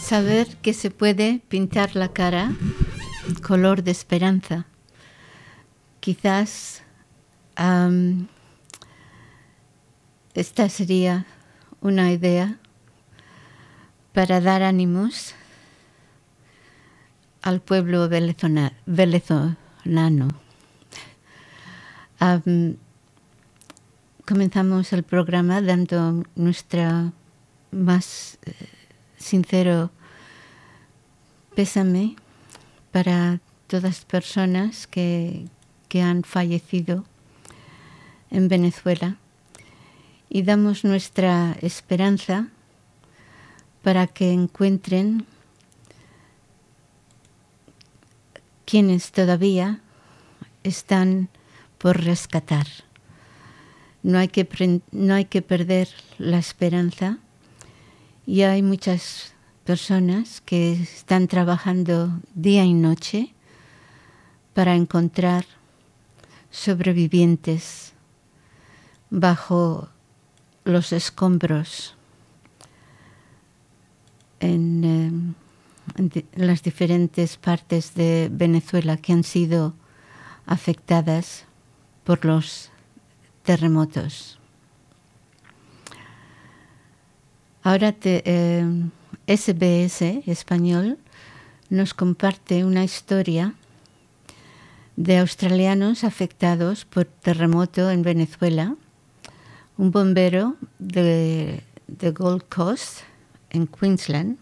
saber que se puede pintar la cara color de esperanza. Quizás esta sería una idea para dar ánimos al pueblo venezolano. Comenzamos el programa dando nuestra más sincero pésame para todas las personas que han fallecido en Venezuela y damos nuestra esperanza para que encuentren quienes todavía están por rescatar. No hay que perder la esperanza y hay muchas personas que están trabajando día y noche para encontrar sobrevivientes bajo los escombros en las diferentes partes de Venezuela que han sido afectadas por los terremotos. Ahora SBS Español nos comparte una historia de australianos afectados por terremoto en Venezuela. Un bombero de Gold Coast, en Queensland,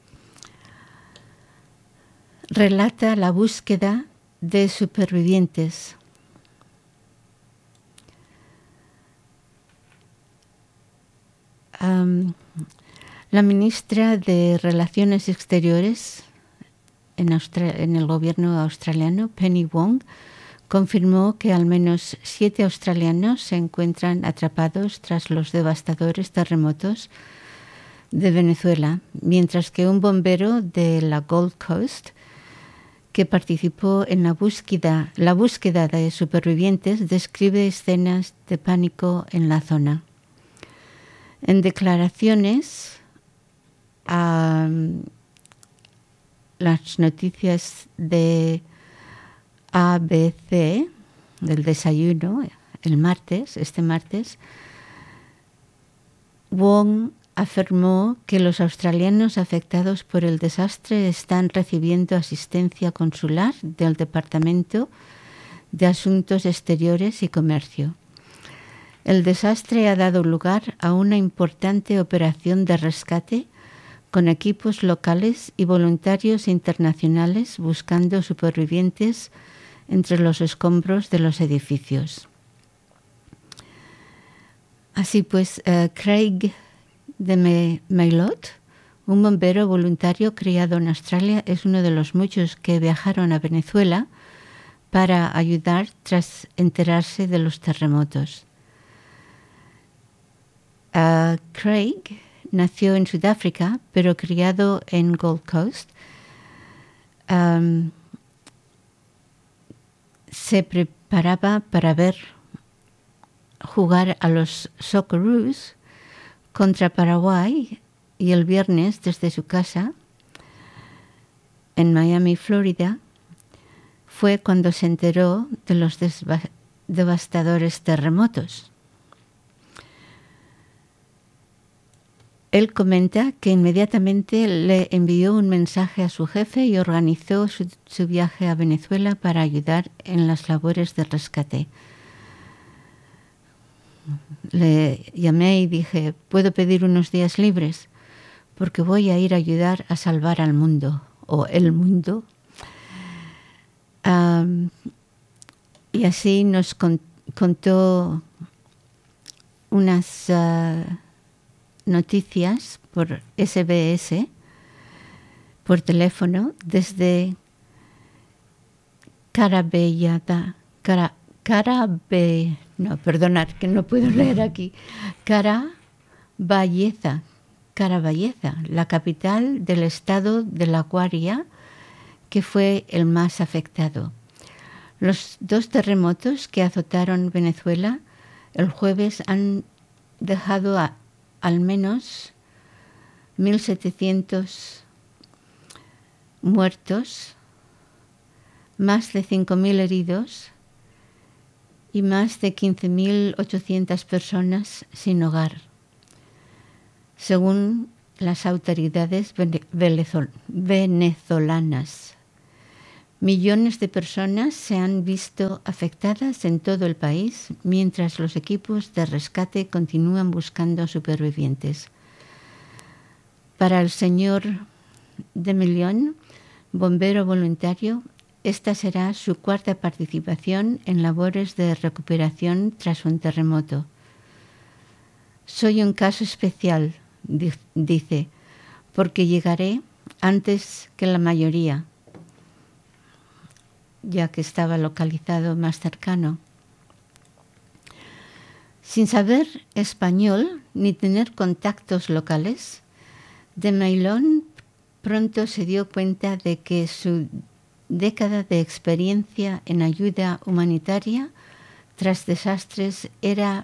relata la búsqueda de supervivientes. La ministra de Relaciones Exteriores en el gobierno australiano, Penny Wong, confirmó que al menos 7 australianos se encuentran atrapados tras los devastadores terremotos de Venezuela, mientras que un bombero de la Gold Coast que participó en la búsqueda de supervivientes describe escenas de pánico en la zona. En declaraciones a las noticias de ABC del desayuno este martes, Wong afirmó que los australianos afectados por el desastre están recibiendo asistencia consular del Departamento de Asuntos Exteriores y Comercio. El desastre ha dado lugar a una importante operación de rescate con equipos locales y voluntarios internacionales buscando supervivientes entre los escombros de los edificios. Así pues, Craig de Maylot, un bombero voluntario criado en Australia, es uno de los muchos que viajaron a Venezuela para ayudar tras enterarse de los terremotos. Craig nació en Sudáfrica, pero criado en Gold Coast. Se preparaba para ver jugar a los Socceroos contra Paraguay y el viernes desde su casa en Miami, Florida, fue cuando se enteró de los devastadores terremotos. Él comenta que inmediatamente le envió un mensaje a su jefe y organizó su viaje a Venezuela para ayudar en las labores de rescate. Le llamé y dije, ¿puedo pedir unos días libres? Porque voy a ir a ayudar a salvar al mundo, o el mundo. Y así nos contó unas noticias por SBS, por teléfono, desde Caraballeza, la capital del estado de La Guaira, que fue el más afectado. Los 2 terremotos que azotaron Venezuela el jueves han dejado al menos 1.700 muertos, más de 5.000 heridos y más de 15.800 personas sin hogar, según las autoridades venezolanas. Millones de personas se han visto afectadas en todo el país, mientras los equipos de rescate continúan buscando supervivientes. Para el señor de Millón, bombero voluntario, esta será su cuarta participación en labores de recuperación tras un terremoto. Soy un caso especial, dice, porque llegaré antes que la mayoría, ya que estaba localizado más cercano. Sin saber español ni tener contactos locales, de Millón pronto se dio cuenta de que su década de experiencia en ayuda humanitaria tras desastres era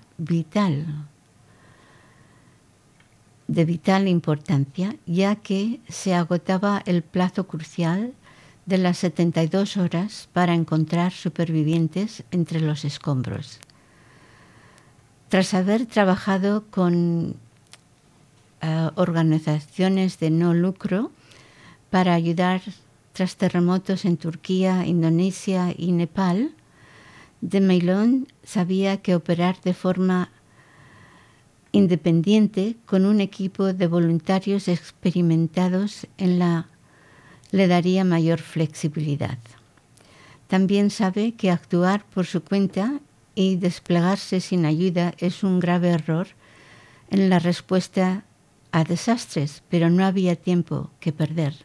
de vital importancia, ya que se agotaba el plazo crucial de las 72 horas para encontrar supervivientes entre los escombros. Tras haber trabajado con organizaciones de no lucro para ayudar tras terremotos en Turquía, Indonesia y Nepal, de Millón sabía que operar de forma independiente con un equipo de voluntarios experimentados le daría mayor flexibilidad. También sabe que actuar por su cuenta y desplegarse sin ayuda es un grave error en la respuesta a desastres, pero no había tiempo que perder.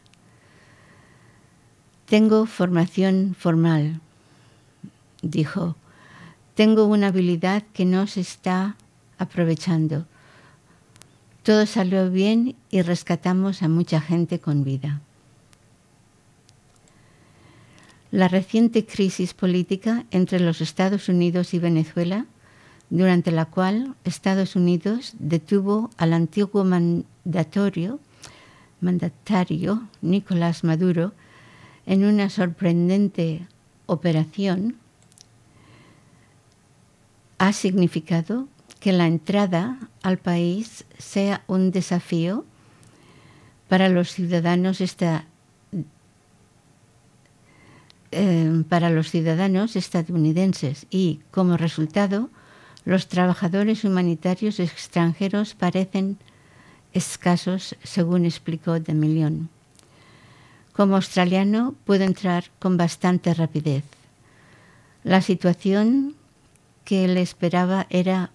Tengo formación formal, dijo. Tengo una habilidad que no se está aprovechando. Todo salió bien y rescatamos a mucha gente con vida. La reciente crisis política entre los Estados Unidos y Venezuela, durante la cual Estados Unidos detuvo al antiguo mandatario Nicolás Maduro en una sorprendente operación, ha significado que la entrada al país sea un desafío para los ciudadanos estadounidenses y, como resultado, los trabajadores humanitarios extranjeros parecen escasos, según explicó de Millón. Como australiano puedo entrar con bastante rapidez. La situación que le esperaba era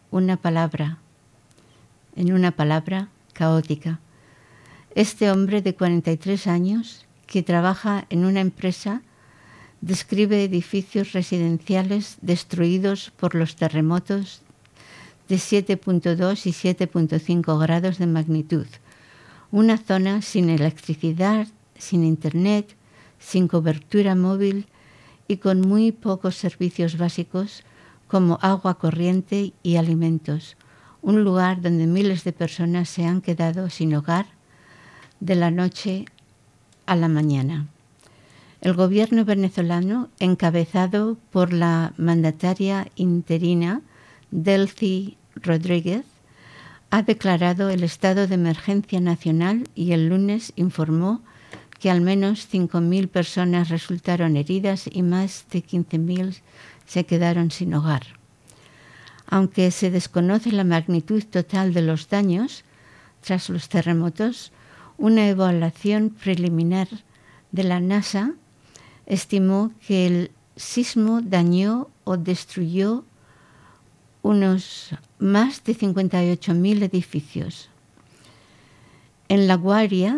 en una palabra, caótica. Este hombre de 43 años, que trabaja en una empresa, describe edificios residenciales destruidos por los terremotos de 7.2 y 7.5 grados de magnitud. Una zona sin electricidad, sin internet, sin cobertura móvil y con muy pocos servicios básicos como agua corriente y alimentos. Un lugar donde miles de personas se han quedado sin hogar de la noche a la mañana. El gobierno venezolano, encabezado por la mandataria interina Delcy Rodríguez, ha declarado el estado de emergencia nacional y el lunes informó que al menos 5.000 personas resultaron heridas y más de 15.000 se quedaron sin hogar. Aunque se desconoce la magnitud total de los daños tras los terremotos, una evaluación preliminar de la NASA estimó que el sismo dañó o destruyó unos más de 58.000 edificios. En La Guaira,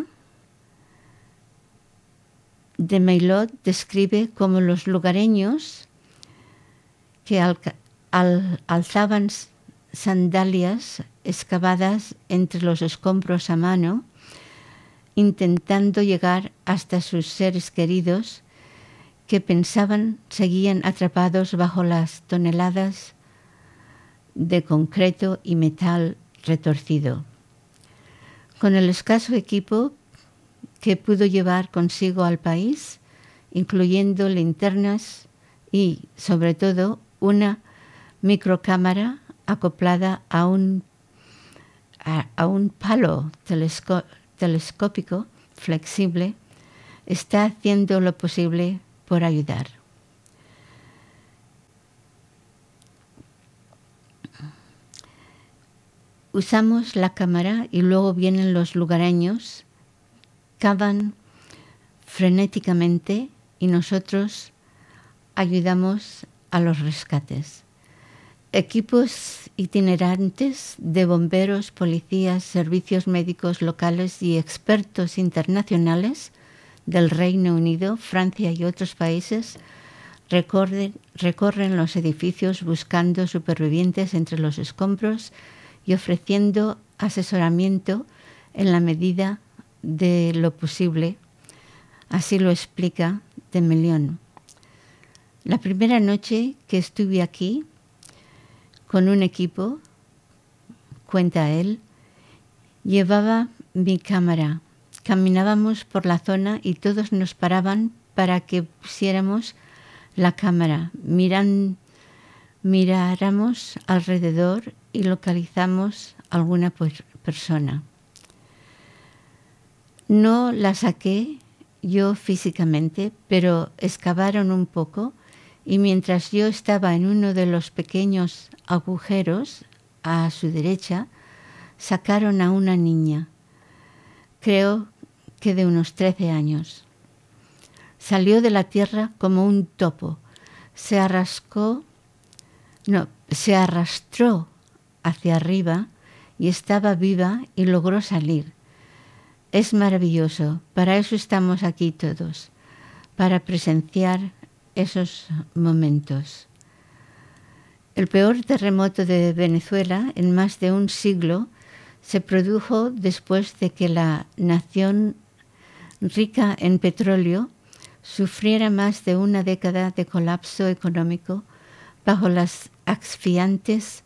de Millón describe cómo los lugareños que alzaban sandalias excavadas entre los escombros a mano, intentando llegar hasta sus seres queridos que pensaban seguían atrapados bajo las toneladas de concreto y metal retorcido. Con el escaso equipo que pudo llevar consigo al país, incluyendo linternas y, sobre todo, una microcámara acoplada a un palo telescópico flexible, está haciendo lo posible por ayudar. Usamos la cámara y luego vienen los lugareños, cavan frenéticamente y nosotros ayudamos a los rescates. Equipos itinerantes de bomberos, policías, servicios médicos locales y expertos internacionales del Reino Unido, Francia y otros países recorren los edificios buscando supervivientes entre los escombros y ofreciendo asesoramiento en la medida de lo posible. Así lo explica de Melión. La primera noche que estuve aquí con un equipo, cuenta él, llevaba mi cámara. Caminábamos por la zona y todos nos paraban para que pusiéramos la cámara, miráramos alrededor y localizamos alguna persona. No la saqué yo físicamente, pero excavaron un poco y mientras yo estaba en uno de los pequeños agujeros a su derecha, sacaron a una niña, creo que de unos 13 años. Salió de la tierra como un topo, se arrastró hacia arriba y estaba viva y logró salir. Es maravilloso, para eso estamos aquí todos, para presenciar esos momentos. El peor terremoto de Venezuela en más de un siglo se produjo después de que la nación rica en petróleo sufriera más de una década de colapso económico bajo las asfixiantes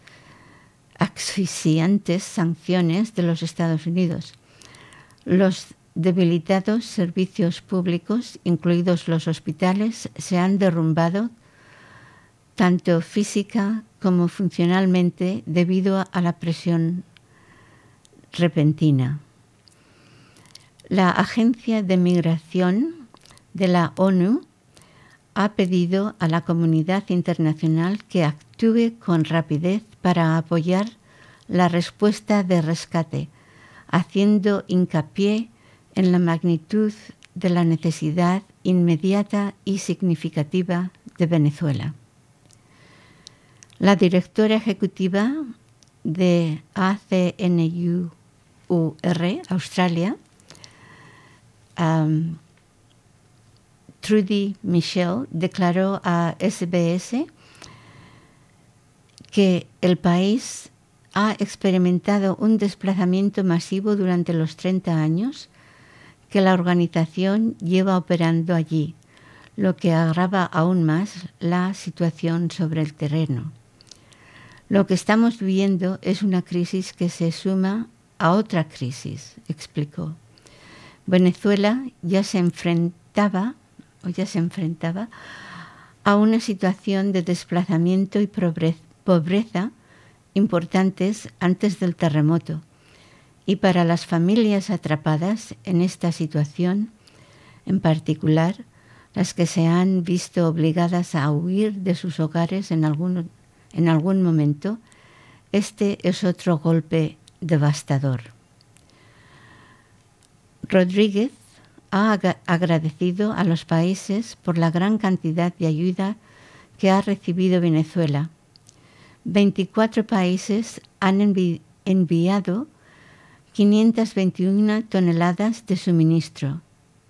sanciones de los Estados Unidos. Los debilitados servicios públicos, incluidos los hospitales, se han derrumbado tanto física como funcionalmente debido a la presión repentina. La Agencia de Migración de la ONU ha pedido a la comunidad internacional que actúe con rapidez para apoyar la respuesta de rescate, haciendo hincapié en la magnitud de la necesidad inmediata y significativa de Venezuela. La directora ejecutiva de ACNUR Australia, Trudy Michel, declaró a SBS que el país ha experimentado un desplazamiento masivo durante los 30 años que la organización lleva operando allí, lo que agrava aún más la situación sobre el terreno. Lo que estamos viviendo es una crisis que se suma a otra crisis, explicó. Venezuela ya se enfrentaba a una situación de desplazamiento y pobreza importantes antes del terremoto, y para las familias atrapadas en esta situación, en particular las que se han visto obligadas a huir de sus hogares en algún momento, este es otro golpe devastador. Rodríguez ha agradecido a los países por la gran cantidad de ayuda que ha recibido Venezuela. 24 países han enviado 521 toneladas de suministro,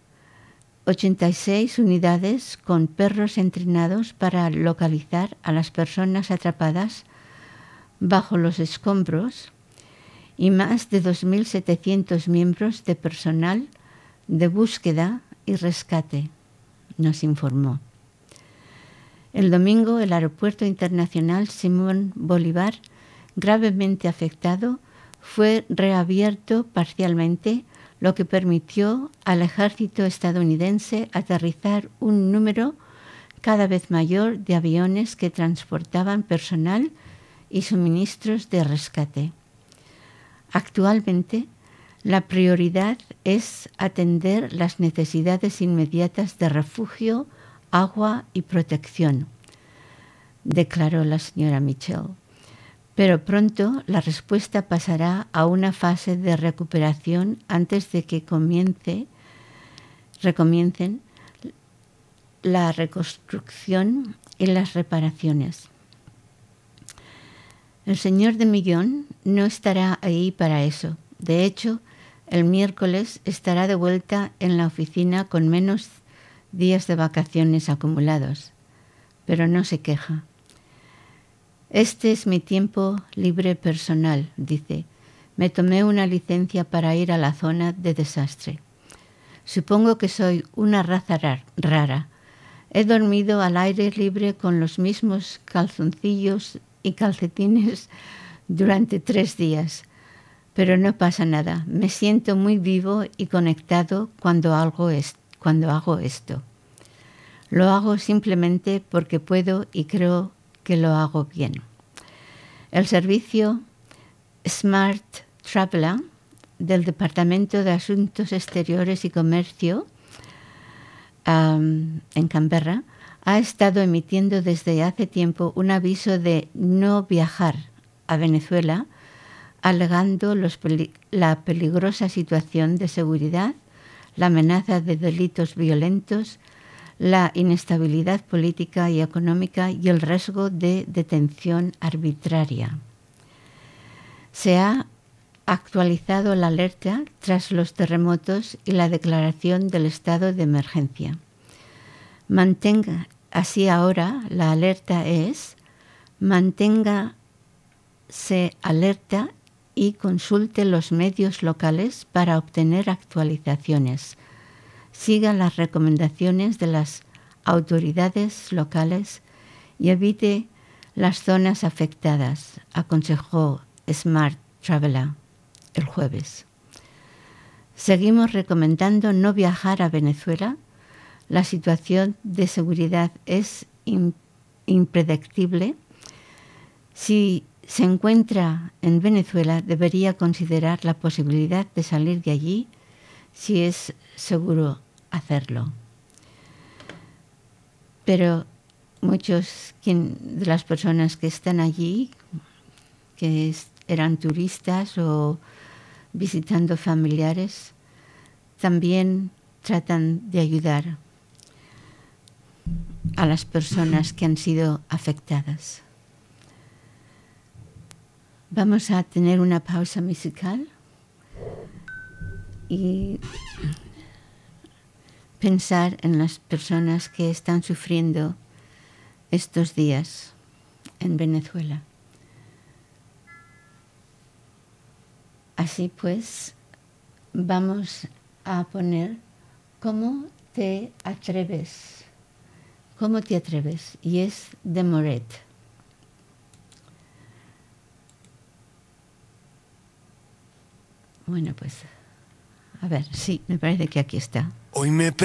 86 unidades con perros entrenados para localizar a las personas atrapadas bajo los escombros y más de 2.700 miembros de personal de búsqueda y rescate, nos informó. El domingo, el Aeropuerto Internacional Simón Bolívar, gravemente afectado, fue reabierto parcialmente lo que permitió al ejército estadounidense aterrizar un número cada vez mayor de aviones que transportaban personal y suministros de rescate. Actualmente, la prioridad es atender las necesidades inmediatas de refugio, agua y protección, declaró la señora Mitchell. Pero pronto la respuesta pasará a una fase de recuperación antes de que recomiencen la reconstrucción y las reparaciones. El señor de Millón no estará ahí para eso. De hecho, el miércoles estará de vuelta en la oficina con menos días de vacaciones acumulados, pero no se queja. Este es mi tiempo libre personal, dice. Me tomé una licencia para ir a la zona de desastre. Supongo que soy una raza rara. He dormido al aire libre con los mismos calzoncillos y calcetines durante 3 días. Pero no pasa nada. Me siento muy vivo y conectado cuando hago esto. Lo hago simplemente porque puedo y creo que lo hago bien. El servicio Smart Traveler del Departamento de Asuntos Exteriores y Comercio en Canberra ha estado emitiendo desde hace tiempo un aviso de no viajar a Venezuela, alegando la peligrosa situación de seguridad, la amenaza de delitos violentos, la inestabilidad política y económica y el riesgo de detención arbitraria. Se ha actualizado la alerta tras los terremotos y la declaración del estado de emergencia. Así ahora la alerta es: manténgase alerta y consulte los medios locales para obtener actualizaciones. Siga las recomendaciones de las autoridades locales y evite las zonas afectadas, aconsejó Smart Traveler el jueves. Seguimos recomendando no viajar a Venezuela. La situación de seguridad es impredecible. Si se encuentra en Venezuela, debería considerar la posibilidad de salir de allí si es seguro hacerlo. Pero muchos de las personas que están allí, que eran turistas o visitando familiares, también tratan de ayudar a las personas que han sido afectadas. Vamos a tener una pausa musical y pensar en las personas que están sufriendo estos días en Venezuela. Así pues, vamos a poner ¿Cómo te atreves? ¿Cómo te atreves? Y es de Moret. Bueno, pues, a ver, sí, me parece que aquí está. Hoy me